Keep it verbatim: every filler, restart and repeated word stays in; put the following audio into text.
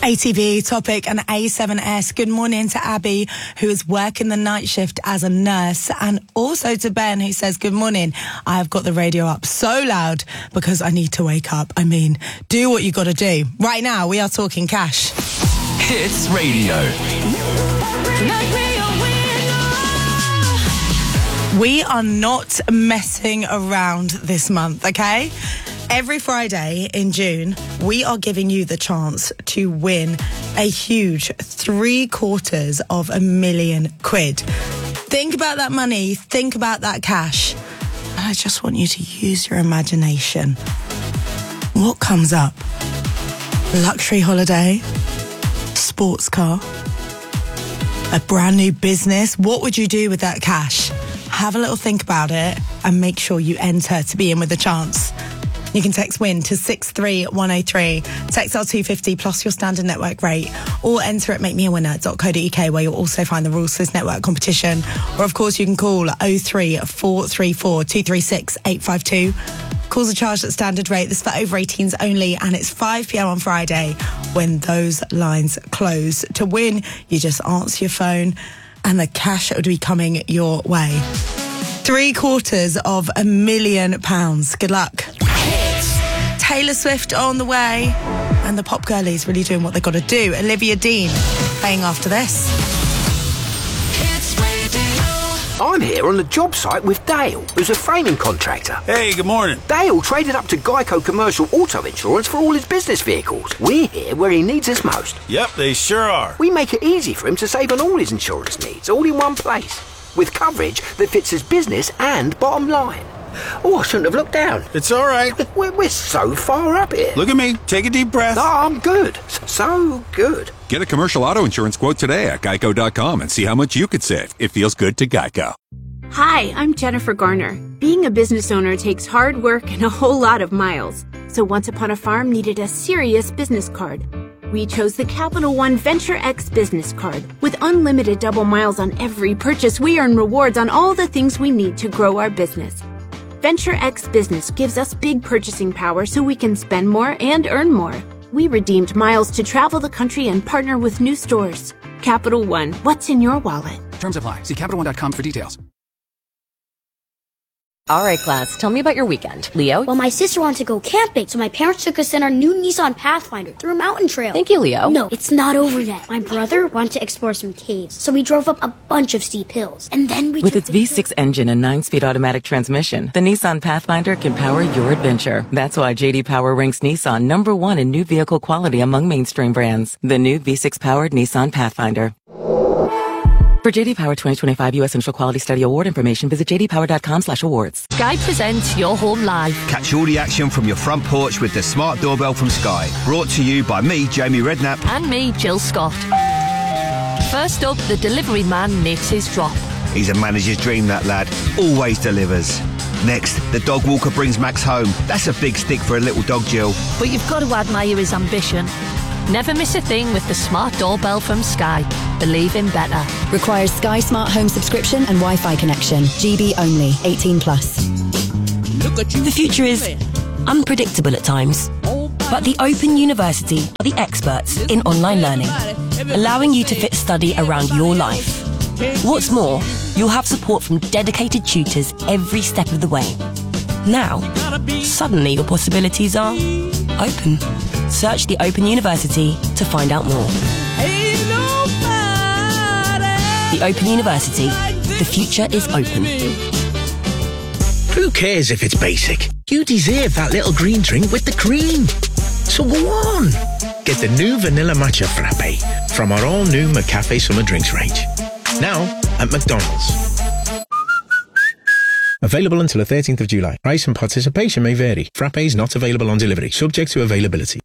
A T V, Topic and A seven S. Good morning to Abby, who is working the night shift as a nurse, and also to Ben, who says, good morning. I've got the radio up so loud because I need to wake up. I mean, do what you got to do. Right now, we are talking cash. Hits Radio. We are not messing around this month, okay? Every Friday in June, we are giving you the chance to win a huge three quarters of a million quid. Think about that money. Think about that cash. And I just want you to use your imagination. What comes up? Luxury holiday? Sports car? A brand new business? What would you do with that cash? Have a little think about it and make sure you enter to be in with a chance. You can text WIN to six three one oh three, text L two fifty plus your standard network rate, or enter at make me a winner dot co dot uk, where you'll also find the rules to this network competition. Or, of course, you can call oh three four three four two three six eight five two. Calls are charged at standard rate. This is for over eighteens only, and it's five p.m. on Friday when those lines close. To win, you just answer your phone, and the cash would be coming your way. Three quarters of a million pounds. Good luck. Taylor Swift on the way, and the pop girlies really doing what they got to do. Olivia Dean playing after this. I'm here on the job site with Dale, who's a framing contractor. Hey, good morning. Dale traded up to Geico Commercial Auto Insurance for all his business vehicles. We're here where he needs us most. Yep, they sure are. We make it easy for him to save on all his insurance needs, all in one place, with coverage that fits his business and bottom line. Oh, I shouldn't have looked down. It's all right. We're, we're so far up here. Look at me. Take a deep breath. Oh, I'm good. So good. Get a commercial auto insurance quote today at geico dot com and see how much you could save. It feels good to Geico. Hi, I'm Jennifer Garner. Being a business owner takes hard work and a whole lot of miles. So Once Upon a Farm needed a serious business card. We chose the Capital One Venture X business card. With unlimited double miles on every purchase, we earn rewards on all the things we need to grow our business. Venture X Business gives us big purchasing power so we can spend more and earn more. We redeemed miles to travel the country and partner with new stores. Capital One, what's in your wallet? Terms apply. See Capital One dot com for details. All right, class, tell me about your weekend. Leo? Well, my sister wanted to go camping, so my parents took us in our new Nissan Pathfinder through a mountain trail. Thank you, Leo. No, it's not over yet. My brother wanted to explore some caves, so we drove up a bunch of steep hills. And then we With its V six engine and nine-speed automatic transmission, the Nissan Pathfinder can power your adventure. That's why J D Power ranks Nissan number one in new vehicle quality among mainstream brands. The new V six-powered Nissan Pathfinder. For J D Power twenty twenty-five U S Central Quality Study Award information, visit j d power dot com slash awards. Sky presents Your Home Live. Catch all the action from your front porch with the smart doorbell from Sky. Brought to you by me, Jamie Redknapp. And me, Jill Scott. First up, the delivery man makes his drop. He's a manager's dream, that lad. Always delivers. Next, the dog walker brings Max home. That's a big stick for a little dog, Jill. But you've got to admire his ambition. Never miss a thing with the smart doorbell from Sky. Believe in better. Requires Sky Smart Home subscription and Wi-Fi connection. G B only. eighteen plus. The future is unpredictable at times, but the Open University are the experts in online learning, allowing you to fit study around your life. What's more, you'll have support from dedicated tutors every step of the way. Now, suddenly your possibilities are open. Search the Open University to find out more. The Open University. The future is open. Who cares if it's basic? You deserve that little green drink with the cream. So go on. Get the new Vanilla Matcha Frappe from our all-new McCafe Summer Drinks range. Now at McDonald's. Available until the thirteenth of July. Price and participation may vary. Frappe is not available on delivery, subject to availability.